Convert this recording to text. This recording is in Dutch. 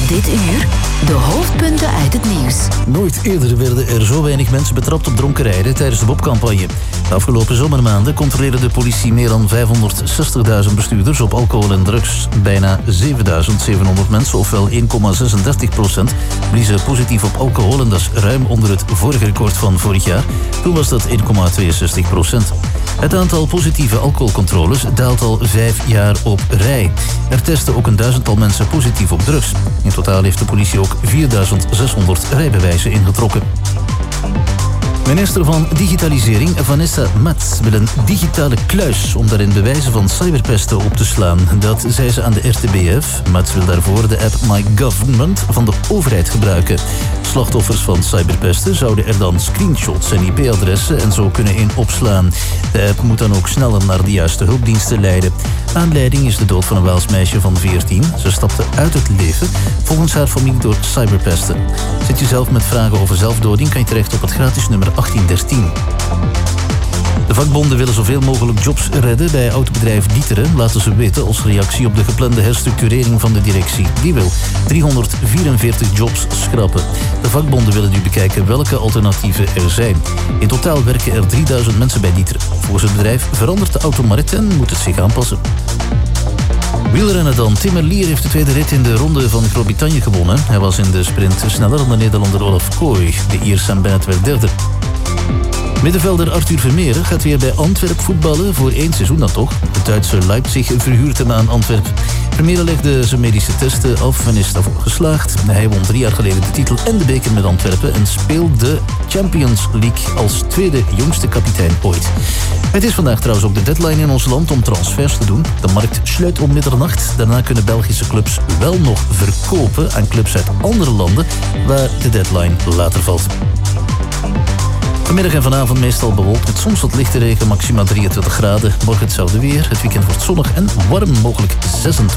Dit uur de hoofdpunten uit het nieuws. Nooit eerder werden er zo weinig mensen betrapt op dronken rijden tijdens de WOP-campagne. De afgelopen zomermaanden controleerde de politie meer dan 560.000 bestuurders op alcohol en drugs. Bijna 7.700 mensen, ofwel 1,36%, bliezen positief op alcohol en dat is ruim onder het vorige record van vorig jaar. Toen was dat 1,62%. Het aantal positieve alcoholcontroles daalt al 5 jaar op rij. Er testen ook 1000-tal mensen positief op drugs. In totaal heeft de politie ook 4.600 rijbewijzen ingetrokken. Minister van Digitalisering Vanessa Mats wil een digitale kluis om daarin bewijzen van cyberpesten op te slaan. Dat zei ze aan de RTBF. Mats wil daarvoor de app My Government van de overheid gebruiken. Slachtoffers van cyberpesten zouden er dan screenshots en IP-adressen en zo kunnen in opslaan. De app moet dan ook sneller naar de juiste hulpdiensten leiden. Aanleiding is de dood van een Waals meisje van 14. Ze stapte uit het leven, volgens haar familie door cyberpesten. Zit je zelf met vragen over zelfdoding, kan je terecht op het gratis nummer 1813. De vakbonden willen zoveel mogelijk jobs redden bij autobedrijf D'Ieteren, laten ze weten als reactie op de geplande herstructurering van de directie. Die wil 344 jobs schrappen. De vakbonden willen nu bekijken welke alternatieven er zijn. In totaal werken er 3000 mensen bij D'Ieteren. Volgens het bedrijf verandert de automarkt en moet het zich aanpassen. Wielrennen dan. Tim Merlier heeft de tweede rit in de ronde van Groot-Brittannië gewonnen. Hij was in de sprint sneller dan de Nederlander Olaf Kooi. De Ier Sam Bennett werd derde. Middenvelder Arthur Vermeer gaat weer bij Antwerp voetballen, voor 1 seizoen dan toch. De Duitse Leipzig verhuurt hem aan Antwerp. Vermeer legde zijn medische testen af en is daarvoor geslaagd. Hij won 3 jaar geleden de titel en de beker met Antwerpen en speelt de Champions League als tweede jongste kapitein ooit. Het is vandaag trouwens ook de deadline in ons land om transfers te doen. De markt sluit om middernacht. Daarna kunnen Belgische clubs wel nog verkopen aan clubs uit andere landen waar de deadline later valt. Vanmiddag en vanavond meestal bewolkt met soms wat lichte regen, maxima 23 graden. Morgen hetzelfde weer. Het weekend wordt zonnig en warm, mogelijk 26.